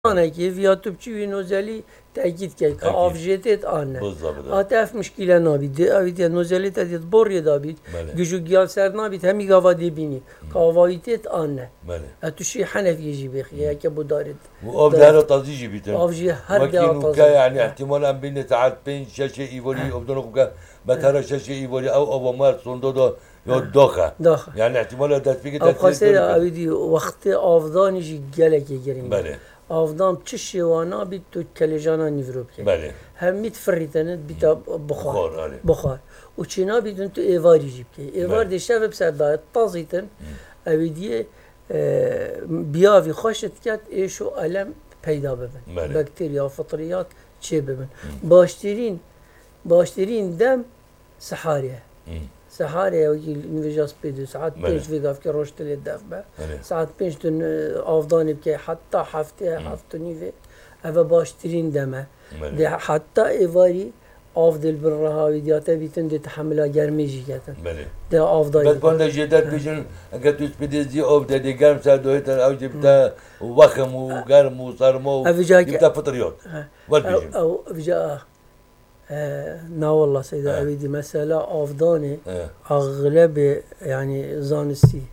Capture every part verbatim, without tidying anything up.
أنا كيف يا تبكي نوزالي تأكيد كي كأفجيتت أنا أتعرف مشكلة نابيد أبيد نوزالي تأكيد بوري دابيد جوجو جيال سر نابيد همي قاوا ديبيني كأفايتت أنا أتوشي حنف يجي بخي يا كبو دارد وأف دارة تازيجي بيتن أفجي هر دارة تازيجي يعني احتمالا بين ساعات بين شاشة إيفولي أبدونك كا بتهرى شاشة إيفولي أو أو مار صندوق ده يدخل داخل يعني احتمالا ده فيك أو خاصة أبيدي وقت أفضاني جي جالك يجرين بله أفضان تشي وانا بيت تو كليجانا نيفروب كي بله هم ميت فريتنت بيتا بخار بخار بخار وشينا بيتن تو إيفاري جيب كي إيفار دي شاف بسردا تازيتن أبيدي اه بيافي خشت كات إيشو ألم پیدا ببن بكتيريا فطريات چه ببن باشترين باشترين دم سحارية سحارية وكي نفجاس بيدو ساعات بيش فيقاف كي روشت لي الدف با ساعات بيش تن أفضاني بكي حتى حفتي حفتو نيفي أفا باشترين دمه دي حتى إيفاري أفضل بالرهاوي دياتا بيتن دي تحملها جرمي جي كتن دي أفضل بس باندا جداد بيجن اگر توش بدي زي أفضل دي جرم سادوهتن أو جبتا وخم وجرم وصرمو جبتا فطريات والبيجن أو أفجا آه نا والله سيدة آه. أبيدي مسألة أفضاني آه. أغلب يعني زانستي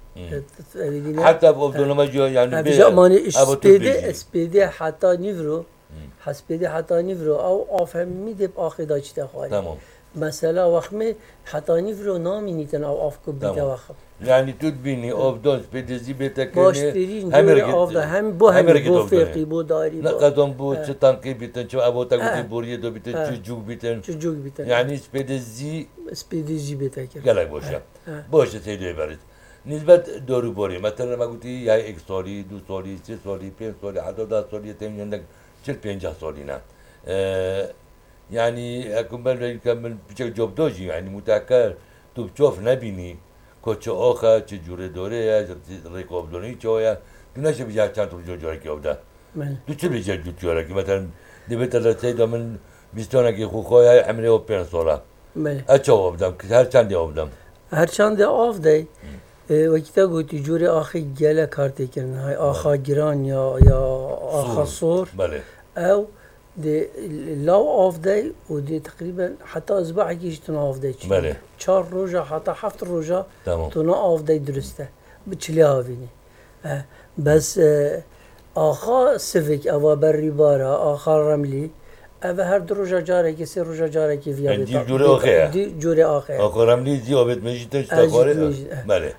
حتى بأفضل ما جو يعني بيجا ماني اسبيدي اسبيدي حتى نيفرو حسبيدي حتى نيفرو أو أفهم ميدي بآخر دايش تخوالي تمام مسألة وخمي حتى نيفرو نامينيتن أو أفكو بيتا وخم يعني تدبيني أفضل سبيدي زي بيتك باشترين جوري أفضل هم بو هم بو فيقي بو داري لا قدم بو تشتانكي بيتن شو أبو تقولي بوريه دو بيتن شو جوك بيتن شو جوك بيتن يعني سبيدي زي سبيدي زي بيتك قالك بوشا بوشا سيدي برد نسبة دورو بوري مثلا ما قلتي يا إك سوري دو سوري سي سوري بين سوري حتى دا سوري تيم عندك شل بينجا سوري نا يعني أكمل كمل بشكل جوب دوجي يعني متأكد تو بتشوف نبيني كوتش آخر تجوري دوري ريكوب دوني شوية تناش بيجا كان ترجع جوري كيودا تو شو بيجا جوري كي مثلا دبيت الرسالة من بيستونا كي خوخايا عمره وبين صورة أشوف بدم هر چند أبدم هر چند أفضل وقتی گویی جوری آخی گله کارتی کردن های آخا گران یا یا آخا صور بله او دی لاو آفدی و دی تقریبا حتی اسبوعی کیش تون آفدی چی بله چهار روزا حتی هفت روزا تمام تون آفدی درسته بچلی آوینی بس آخا سفک اوا بری بارا آخا رملی اوه هر دو روزا جاره که سه روزا جاره که ویا بیتا دی جوری آخه دی جوری آخه آخا رملی دی آبد میشیدن شتاقاره بله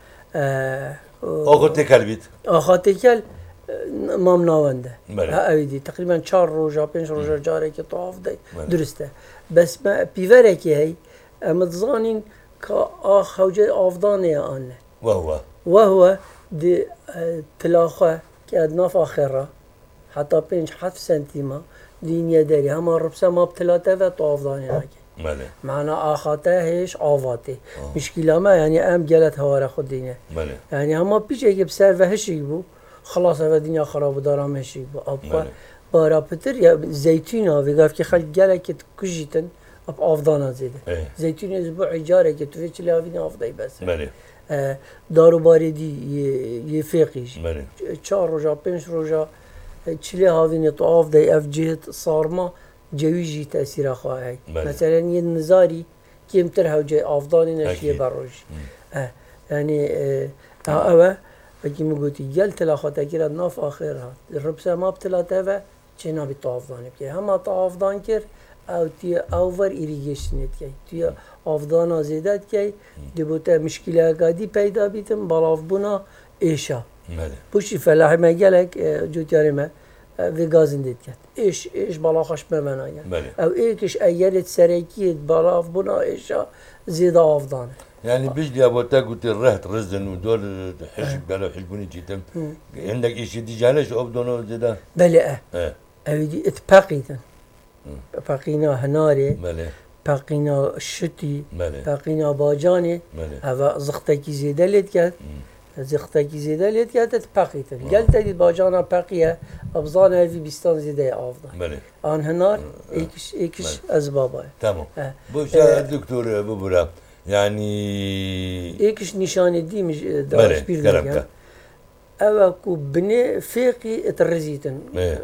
آخا تکل بیت آخا تکل مام ناونده بله اویدی تقریبا چهار روزا پنج روزا جاره که طواف دی درسته بس ما پیوره که هی امتزانین که آخ حوجه آفدانه آنه وهو وهو دی تلاخه که ادناف آخره حتی پنج هفت سنتیما دنیا داری همه ربسه ما بتلاته و طواف دانی نگه بله معنا آخاته هیچ آواته مشکل ما يعني ام جلت هوارا خود دینه بله يعني هما پیچه که بسر و هشی بو خلاص و دنیا خراب دارم هشی بو اب بارا پتر یا زیتون ها ویگاف که خلق گله که کجیتن اب آفدانا زیده زیتون اسبوع جاره که تو فیچ لاوین آفدای بس بله دارو باردی یه فقیش بله چهار روزا پنج روزا چلی هاوین طواف دی اف جهت صارما جویجی تأثیر خواهی مثلا یه نزاری کمتر هوجه آفدانی نشیه بروش یعنی اوه وکی مگوتی گل تلاخاته کرد ناف آخر ها ربسه ما بتلاته و چنا بی طوافدانی بکی همه طوافدان کرد او تی اوور ایریگیشنیت کی توی آفدان آزیدت کی دی بوده مشکل اگادی پیدا بیتم بالاف بونا ایشا بوشی فلاحی مگلک جوتیاری ما و گازن دید کرد ایش ایش بالا خوش بمنای او ایکش ایرت سرکیت بالا بنا ایشا زیاد آفدانه يعني بيجي ابو تاكوت الرهت رزن ودول حشب قالوا حلبوني جيتم عندك شيء دي جالش ابدونو زيدا بله اه اودي اتباقيتن باقينا هناري بله باقينا شتي بله باقينا باجاني هذا زختكي زياده ليت كات زختكي زياده ليت كات اتباقيتن قالت لي باجانا باقيه ابزانا في بستان زياده افضل بله ان هنار ايكش ايكش اسبابه تمام بوش الدكتور ابو برا يعني ايكش نشان دي مش داش بير كلامك او كو بني فيقي اترزيتن